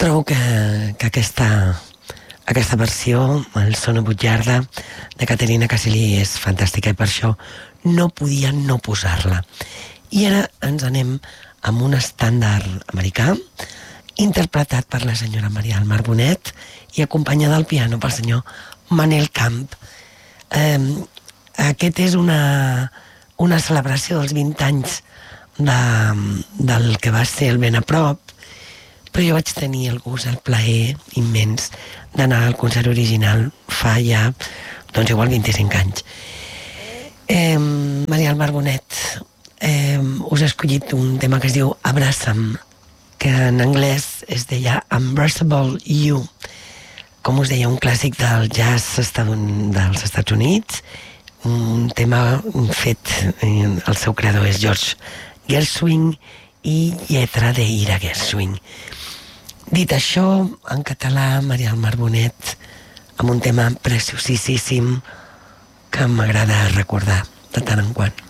Trobo que aquesta versió, el Sono Bugiarda, de Caterina Caselli, és fantàstica i per això no podia no posar-la. I ara ens anem amb un estàndard americà, interpretat per la senyora Maria del Mar Bonet i acompanyada al piano pel senyor Manel Camp. Aquest és una celebració dels 20 anys del que va ser el Ben a prop, però jo vaig tenir el gust, el plaer immens d'anar al concert original fa ja, doncs igual 25 anys. Maria del Mar Bonet, us he escollit un tema que es diu Abraça'm, que en anglès es deia Unversable You, com us deia, un clàssic del jazz dels Estats Units, un tema fet, el seu creador és George Gershwin i lletra d'Ira Gershwin. Dit això, en català, Maria del Mar Bonet, amb un tema preciosíssim que m'agrada recordar de tant en quant.